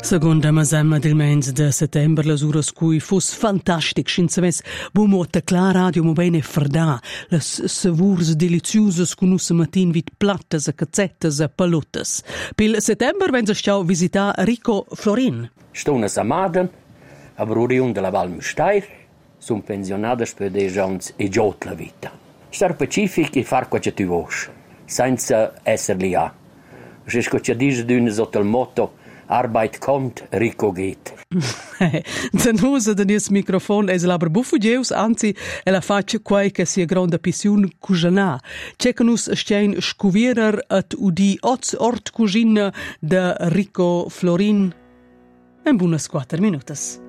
Seconda mesemma del mens de settember, las uras cui fos fantastic, scinzaves bumota clar radio mo bene fredà, las savurs deliziusas con ussa matin vit plattas e cazzettas e paluttas. Pil settember venza stau visita Rico Florin. Sto una samaden, a Bruriun de la Val Müstair, sun pensionadas per 10 ans e giot la vita. Star pacific e far quace tu vos, senza esser li a. Sesco ci dice d'una sotto il motto Arbeit kommt, Rico geht. Den usa de nies microfon es laber bufugeus, anzi, ela fac quai che sia grande pisciun cujanà. Cecanus stein scuvierer at udi oz ort cugina de Rico Florin en bunas 4 minutas.